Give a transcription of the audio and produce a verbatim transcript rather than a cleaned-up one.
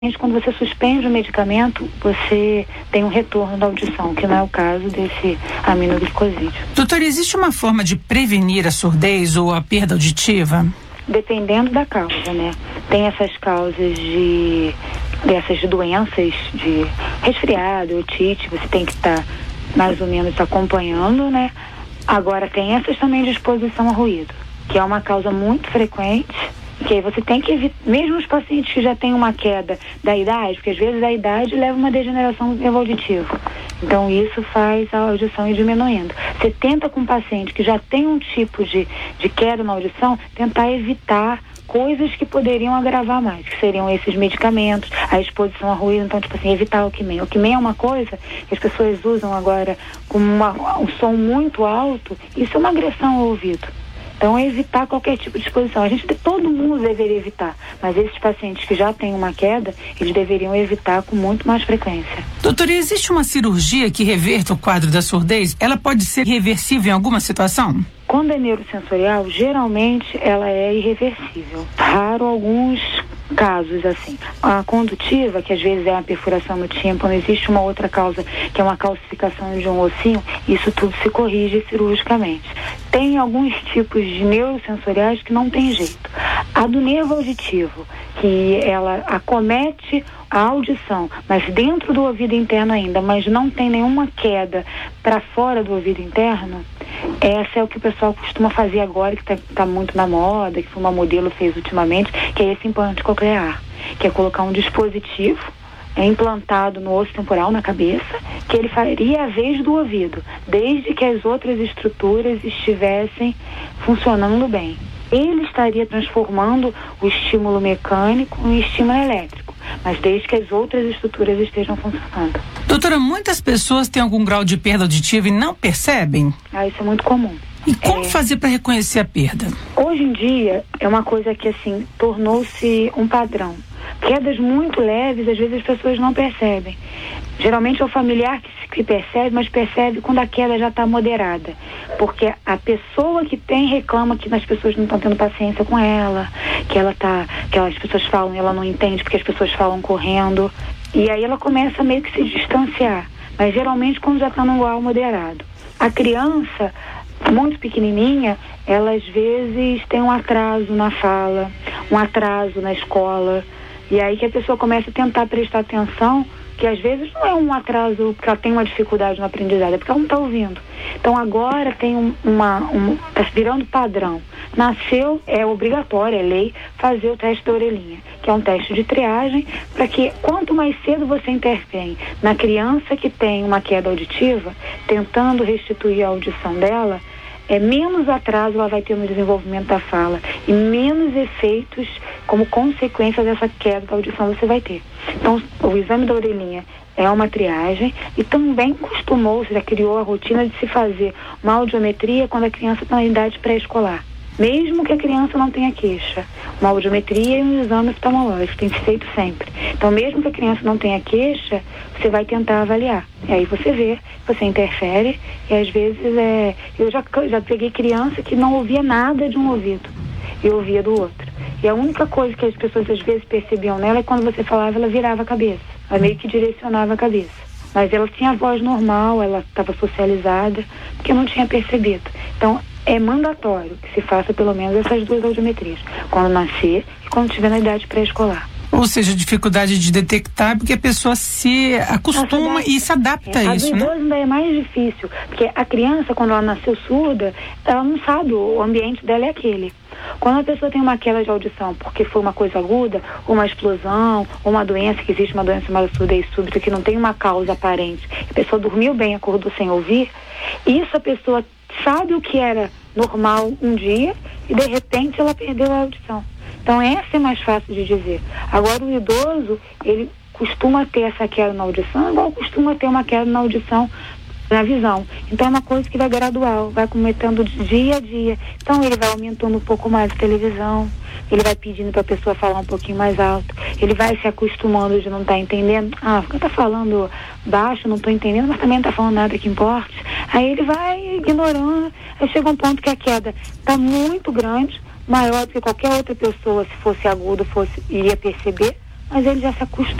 Quando você suspende o medicamento, você tem um retorno da audição, que não é o caso desse aminoglicosídeo. Doutora, existe uma forma de prevenir a surdez ou a perda auditiva? Dependendo da causa, né? Tem essas causas de dessas doenças de resfriado, otite, você tem que estar tá, mais ou menos acompanhando, né? Agora tem essas também de exposição a ruído, que é uma causa muito frequente. Que aí você tem que evitar, mesmo os pacientes que já têm uma queda da idade, porque às vezes a idade leva a uma degeneração do nervo auditivo. Então isso faz a audição ir diminuindo. Você tenta com um paciente que já tem um tipo de, de queda na audição, tentar evitar coisas que poderiam agravar mais, que seriam esses medicamentos, a exposição a ruído, então tipo assim, evitar o Walkman. O Walkman é uma coisa que as pessoas usam agora com uma, um som muito alto, isso é uma agressão ao ouvido. Então, é evitar qualquer tipo de exposição. A gente, todo mundo deveria evitar, mas esses pacientes que já têm uma queda, eles deveriam evitar com muito mais frequência. Doutora, existe uma cirurgia que reverta o quadro da surdez? Ela pode ser reversível em alguma situação? Quando é neurosensorial, geralmente ela é irreversível. Raro alguns casos assim. A condutiva, que às vezes é uma perfuração no tímpano, existe uma outra causa, que é uma calcificação de um ossinho, isso tudo se corrige cirurgicamente. Tem alguns tipos de neurosensoriais que não tem jeito. A do nervo auditivo, que ela acomete a audição, mas dentro do ouvido interno ainda, mas não tem nenhuma queda para fora do ouvido interno, essa é o que o pessoal costuma fazer agora, que está tá muito na moda, que uma modelo fez ultimamente, que é esse implante coclear, que é colocar um dispositivo é implantado no osso temporal, na cabeça, que ele faria a vez do ouvido, desde que as outras estruturas estivessem funcionando bem. Ele estaria transformando o estímulo mecânico em estímulo elétrico, mas desde que as outras estruturas estejam funcionando. Doutora, muitas pessoas têm algum grau de perda auditiva e não percebem? Ah, isso é muito comum. E como é... fazer para reconhecer a perda? Hoje em dia, é uma coisa que, assim, tornou-se um padrão. Quedas muito leves, às vezes as pessoas não percebem. Geralmente é o familiar que, que percebe, mas percebe quando a queda já está moderada. Porque a pessoa que tem reclama que as pessoas não estão tendo paciência com ela, que ela tá, que as pessoas falam e ela não entende porque as pessoas falam correndo. E aí ela começa meio que se distanciar. Mas geralmente quando já está num grau moderado. A criança, muito pequenininha, ela às vezes tem um atraso na fala, um atraso na escola. E aí que a pessoa começa a tentar prestar atenção, que às vezes não é um atraso porque ela tem uma dificuldade no aprendizado, é porque ela não está ouvindo. Então agora tem um, uma, um, está virando padrão. Nasceu, é obrigatório, é lei, fazer o teste da orelhinha, que é um teste de triagem, para que quanto mais cedo você intervém na criança que tem uma queda auditiva, tentando restituir a audição dela, é menos atraso ela vai ter no desenvolvimento da fala e menos efeitos como consequência dessa queda da audição você vai ter. Então, o exame da orelhinha é uma triagem e também costumou-se, já criou a rotina de se fazer uma audiometria quando a criança está na idade pré-escolar. Mesmo que a criança não tenha queixa, uma audiometria e um exame oftalmológico tem que ser feito sempre. Então, mesmo que a criança não tenha queixa, você vai tentar avaliar. E aí você vê, você interfere e às vezes é... Eu já, já peguei criança que não ouvia nada de um ouvido e ouvia do outro. E a única coisa que as pessoas às vezes percebiam nela é quando você falava, ela virava a cabeça. Ela meio que direcionava a cabeça. Mas ela tinha a voz normal, ela estava socializada, porque não tinha percebido. Então, é mandatório que se faça pelo menos essas duas audiometrias, quando nascer e quando estiver na idade pré-escolar. Ou seja, dificuldade de detectar, porque a pessoa se acostuma se e se adapta é, a isso, né? A do idoso ainda é mais difícil, porque a criança, quando ela nasceu surda, ela não sabe, o ambiente dela é aquele. Quando a pessoa tem uma queda de audição, porque foi uma coisa aguda, ou uma explosão, ou uma doença, que existe uma doença chamada surdez súbita, que não tem uma causa aparente, a pessoa dormiu bem, acordou sem ouvir, isso a pessoa sabe o que era normal um dia e de repente ela perdeu a audição. Então essa é mais fácil de dizer. Agora o idoso, ele costuma ter essa queda na audição, igual costuma ter uma queda na audição na visão. Então é uma coisa que vai gradual, vai cometendo dia a dia. Então ele vai aumentando um pouco mais a televisão, ele vai pedindo para a pessoa falar um pouquinho mais alto, ele vai se acostumando de não estar tá entendendo. Ah, fica tá falando baixo, não estou entendendo, mas também não está falando nada que importe. Aí ele vai ignorando, aí chega um ponto que a queda está muito grande, maior do que qualquer outra pessoa, se fosse agudo, fosse, iria perceber, mas ele já se acostumou.